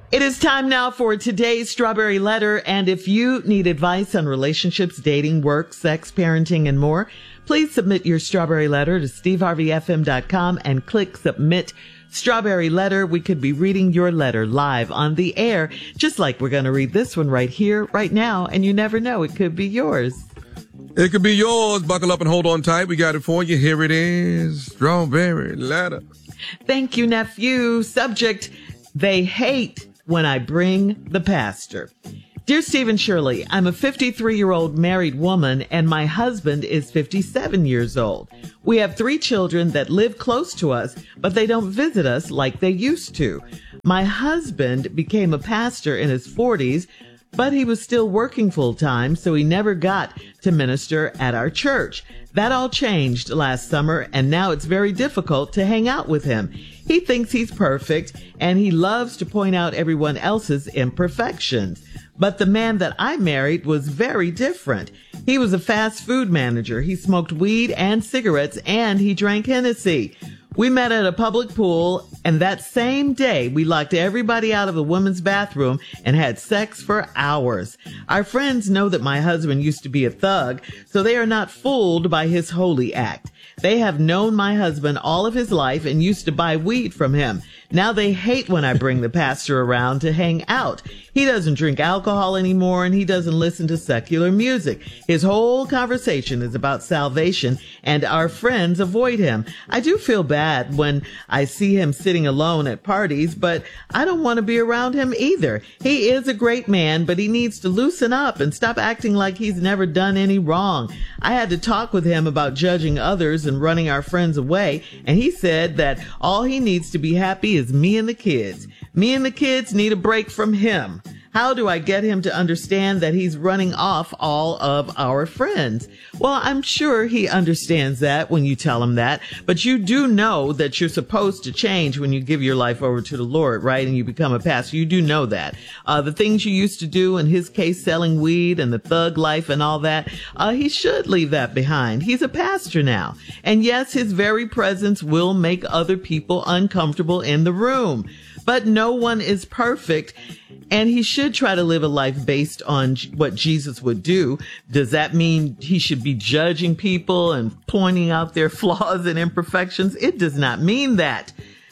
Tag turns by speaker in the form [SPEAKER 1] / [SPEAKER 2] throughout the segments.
[SPEAKER 1] It is time now for today's Strawberry Letter, and if you need advice on relationships, dating, work, sex, parenting, and more, please submit your Strawberry Letter to steveharveyfm.com and click Submit Strawberry Letter. We could be reading your letter live on the air, just like we're going to read this one right here, right now, and you never know, it could be yours.
[SPEAKER 2] It could be yours. Buckle up and hold on tight. We got it for you. Here it is. Strawberry Letter.
[SPEAKER 1] Thank you, nephew. Subject, they hate when I bring the pastor. Dear Steve and Shirley, I'm a 53-year-old married woman and my husband is 57 years old. We have 3 children that live close to us, but they don't visit us like they used to. My husband became a pastor in his 40s, but he was still working full-time, so he never got to minister at our church. That all changed last summer, and now it's very difficult to hang out with him. He thinks he's perfect, and he loves to point out everyone else's imperfections. But the man that I married was very different. He was a fast food manager. He smoked weed and cigarettes, and he drank Hennessy. We met at a public pool, and that same day, we locked everybody out of the women's bathroom and had sex for hours. Our friends know that my husband used to be a thug, so they are not fooled by his holy act. They have known my husband all of his life and used to buy weed from him. Now they hate when I bring the pastor around to hang out. He doesn't drink alcohol anymore and he doesn't listen to secular music. His whole conversation is about salvation and our friends avoid him. I do feel bad when I see him sitting alone at parties, but I don't want to be around him either. He is a great man, but he needs to loosen up and stop acting like he's never done any wrong. I had to talk with him about judging others and running our friends away, and he said that all he needs to be happy is me and the kids. Me and the kids need a break from him. How do I get him to understand that he's running off all of our friends? Well, I'm sure he understands that when you tell him that, but you do know that you're supposed to change when you give your life over to the Lord, right? And you become a pastor. You do know that. The things you used to do, in his case, selling weed and the thug life and all that, he should leave that behind. He's a pastor now. And yes, his very presence will make other people uncomfortable in the room. But no one is perfect, and he should try to live a life based on what Jesus would do. Does that mean he should be judging people and pointing out their flaws and imperfections? It does not mean that.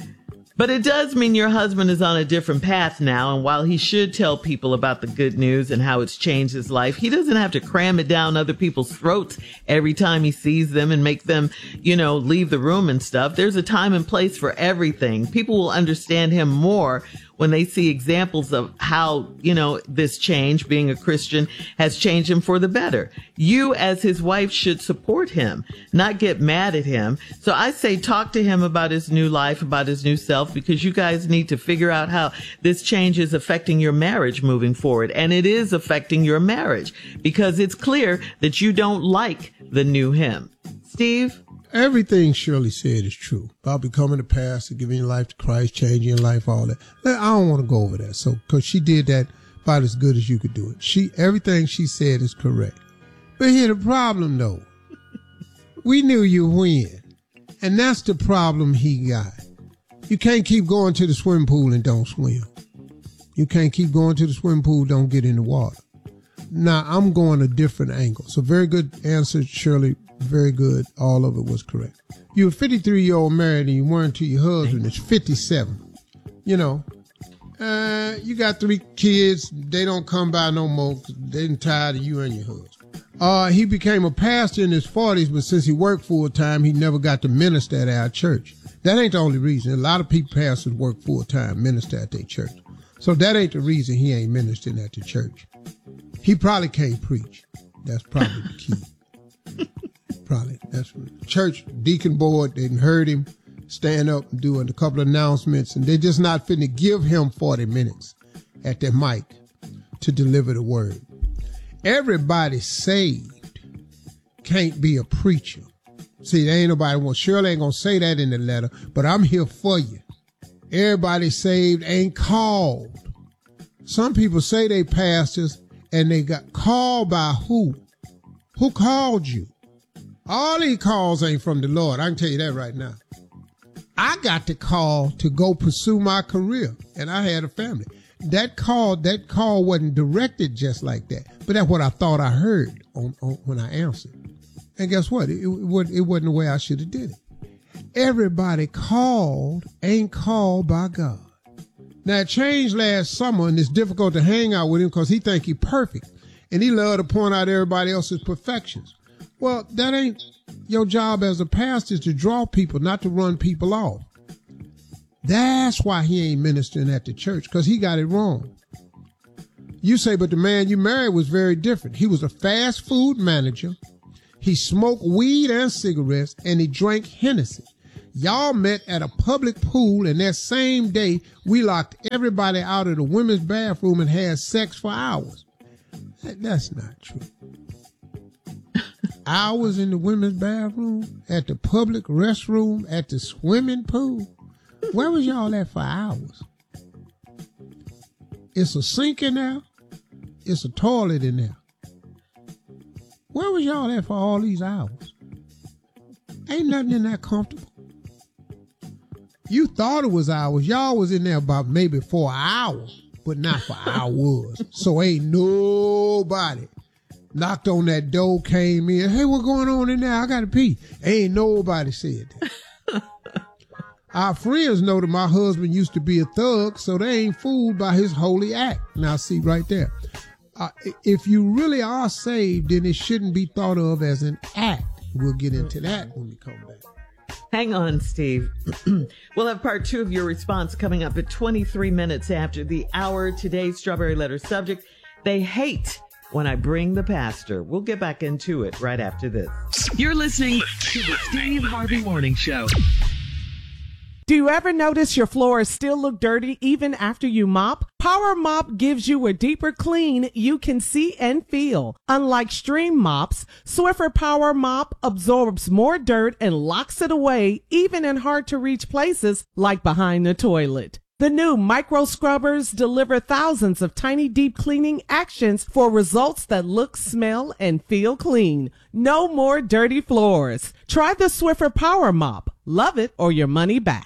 [SPEAKER 1] But it does mean your husband is on a different path now, and while he should tell people about the good news and how it's changed his life, he doesn't have to cram it down other people's throats every time he sees them and make them, leave the room and stuff. There's a time and place for everything. People will understand him more when they see examples of how, this change, being a Christian, has changed him for the better. You, as his wife, should support him, not get mad at him. So I say talk to him about his new life, about his new self, because you guys need to figure out how this change is affecting your marriage moving forward. And it is affecting your marriage because it's clear that you don't like the new him. Steve?
[SPEAKER 3] Everything Shirley said is true about becoming a pastor, giving your life to Christ, changing your life, all that. I don't want to go over that. So, cause she did that about as good as you could do it. Everything she said is correct. But here's the problem though. We knew you when. And that's the problem he got. You can't keep going to the swimming pool and don't swim. You can't keep going to the swimming pool, don't get in the water. Now, I'm going a different angle. So very good answer, Shirley. Very good. All of it was correct. You're a 53-year-old married and you weren't to your husband. It's 57. You got 3 kids. They don't come by no more. They're tired of you and your husband. He became a pastor in his 40s, but since he worked full time, he never got to minister at our church. That ain't the only reason. A lot of pastors work full time, minister at their church. So that ain't the reason he ain't ministering at the church. He probably can't preach. That's probably the key. Probably. That's what church deacon board, they heard him stand up and doing a couple of announcements, and they're just not finna give him 40 minutes at their mic to deliver the word. Everybody saved can't be a preacher. See, there ain't nobody Shirley ain't gonna say that in the letter, but I'm here for you. Everybody saved ain't called. Some people say they pastors and they got called by who? Who called you? All these calls ain't from the Lord. I can tell you that right now. I got the call to go pursue my career, and I had a family. that call wasn't directed just like that. But that's what I thought I heard on when I answered. And guess what? It wasn't the way I should have did it. Everybody called ain't called by God. Now, it changed last summer, and it's difficult to hang out with him because he think he perfect. And he love to point out everybody else's perfections. Well, that ain't your job as a pastor, is to draw people, not to run people off. That's why he ain't ministering at the church, because he got it wrong. You say, but the man you married was very different. He was a fast food manager. He smoked weed and cigarettes, and he drank Hennessy. Y'all met at a public pool, and that same day, we locked everybody out of the women's bathroom and had sex for hours. That's not true. Hours in the women's bathroom, at the public restroom, at the swimming pool. Where was y'all at for hours? It's a sink in there. It's a toilet in there. Where was y'all at for all these hours? Ain't nothing in there comfortable. You thought it was hours. Y'all was in there about maybe 4 hours, but not for hours. So ain't nobody knocked on that door, came in. Hey, what's going on in there? I got to pee. Ain't nobody said that. Our friends know that my husband used to be a thug, so they ain't fooled by his holy act. Now, see right there. If you really are saved, then it shouldn't be thought of as an act. We'll get into that when we come back.
[SPEAKER 1] Hang on, Steve. We'll have part 2 of your response coming up at 23 minutes after the hour. Today's Strawberry Letter subject: they hate when I bring the pastor. We'll get back into it right after this.
[SPEAKER 4] You're listening to the Steve Harvey Morning Show.
[SPEAKER 5] Do you ever notice your floors still look dirty even after you mop? Power Mop gives you a deeper clean you can see and feel. Unlike stream mops, Swiffer Power Mop absorbs more dirt and locks it away, even in hard-to-reach places like behind the toilet. The new micro scrubbers deliver thousands of tiny deep cleaning actions for results that look, smell, and feel clean. No more dirty floors. Try the Swiffer Power Mop. Love it or your money back.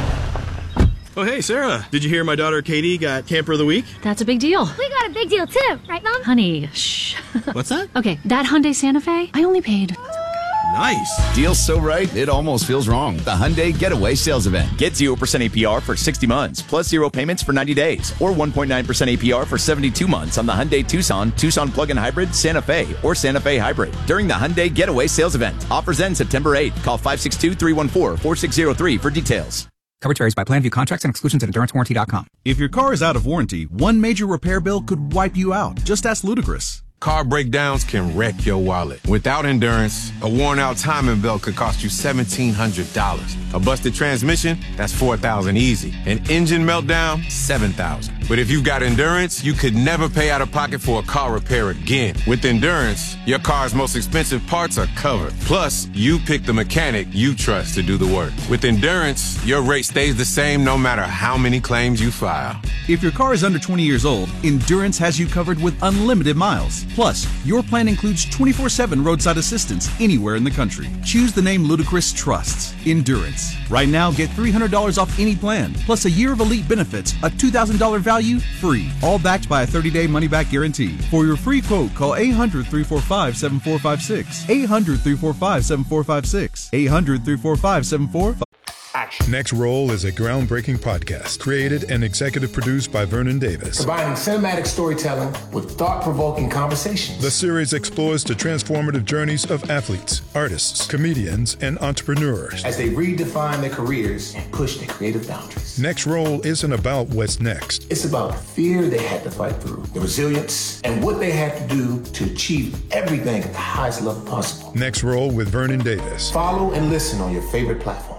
[SPEAKER 6] Oh, hey, Sarah. Did you hear my daughter Katie got Camper of the Week?
[SPEAKER 7] That's a big deal.
[SPEAKER 8] We got a big deal too, right, Mom?
[SPEAKER 7] Honey, shh.
[SPEAKER 6] What's that?
[SPEAKER 7] Okay, that Hyundai Santa Fe, I only paid...
[SPEAKER 6] Nice.
[SPEAKER 9] Deal's so right, it almost feels wrong. The Hyundai Getaway Sales Event. Get 0% APR for 60 months, plus 0 payments for 90 days, or 1.9% APR for 72 months on the Hyundai Tucson, Tucson Plug-in Hybrid, Santa Fe, or Santa Fe Hybrid during the Hyundai Getaway Sales Event. Offers end September 8th. Call 562-314-4603 for details.
[SPEAKER 10] Coverage varies by plan, view contracts and exclusions at EnduranceWarranty.com.
[SPEAKER 11] If your car is out of warranty, one major repair bill could wipe you out. Just ask Ludacris.
[SPEAKER 12] Car breakdowns can wreck your wallet. Without Endurance, a worn-out timing belt could cost you $1,700. A busted transmission, that's $4,000 easy. An engine meltdown, $7,000. But if you've got Endurance, you could never pay out of pocket for a car repair again. With Endurance, your car's most expensive parts are covered. Plus, you pick the mechanic you trust to do the work. With Endurance, your rate stays the same no matter how many claims you file.
[SPEAKER 11] If your car is under 20 years old, Endurance has you covered with unlimited miles. Plus, your plan includes 24/7 roadside assistance anywhere in the country. Choose the name Ludacris trusts, Endurance. Right now, get $300 off any plan, plus a year of elite benefits, a $2,000 value, free. All backed by a 30-day money-back guarantee. For your free quote, call 800-345-7456. 800-345-7456. 800-345-7456.
[SPEAKER 13] Next Roll is a groundbreaking podcast created and executive produced by Vernon Davis.
[SPEAKER 14] Combining cinematic storytelling with thought-provoking conversations.
[SPEAKER 13] The series explores the transformative journeys of athletes, artists, comedians, and entrepreneurs
[SPEAKER 14] as they redefine their careers and push their creative boundaries.
[SPEAKER 13] Next Roll isn't about what's next.
[SPEAKER 14] It's about the fear they had to fight through, the resilience, and what they had to do to achieve everything at the highest level possible.
[SPEAKER 13] Next Roll with Vernon Davis.
[SPEAKER 14] Follow and listen on your favorite platform.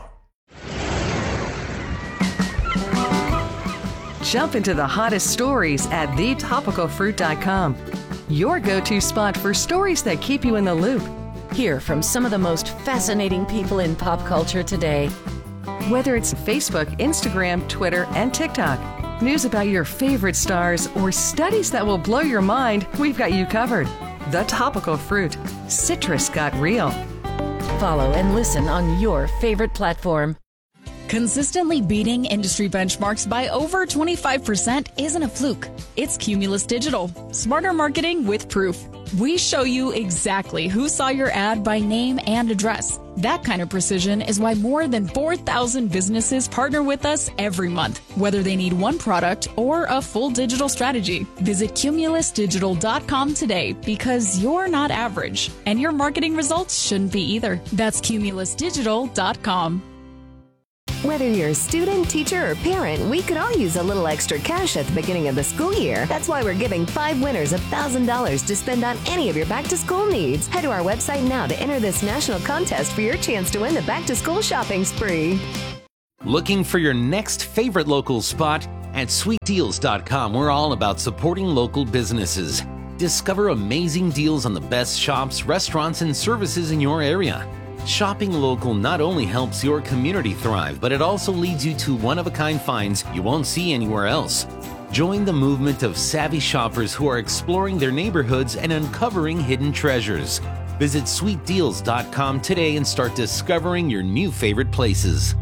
[SPEAKER 15] Jump into the hottest stories at thetopicalfruit.com. Your go-to spot for stories that keep you in the loop.
[SPEAKER 16] Hear from some of the most fascinating people in pop culture today.
[SPEAKER 15] Whether it's Facebook, Instagram, Twitter, and TikTok, news about your favorite stars, or studies that will blow your mind, we've got you covered. The Topical Fruit. Citrus got real.
[SPEAKER 16] Follow and listen on your favorite platform.
[SPEAKER 17] Consistently beating industry benchmarks by over 25% isn't a fluke. It's Cumulus Digital. Smarter marketing with proof. We show you exactly who saw your ad by name and address. That kind of precision is why more than 4,000 businesses partner with us every month, whether they need one product or a full digital strategy. Visit cumulusdigital.com today because you're not average, and your marketing results shouldn't be either. That's cumulusdigital.com.
[SPEAKER 18] Whether you're a student, teacher, or parent, we could all use a little extra cash at the beginning of the school year. That's why we're giving 5 winners $1,000 to spend on any of your back-to-school needs. Head to our website now to enter this national contest for your chance to win the back-to-school shopping spree.
[SPEAKER 19] Looking for your next favorite local spot? At sweetdeals.com, we're all about supporting local businesses. Discover amazing deals on the best shops, restaurants, and services in your area. Shopping local not only helps your community thrive, but it also leads you to one-of-a-kind finds you won't see anywhere else. Join the movement of savvy shoppers who are exploring their neighborhoods and uncovering hidden treasures. Visit sweetdeals.com today and start discovering your new favorite places.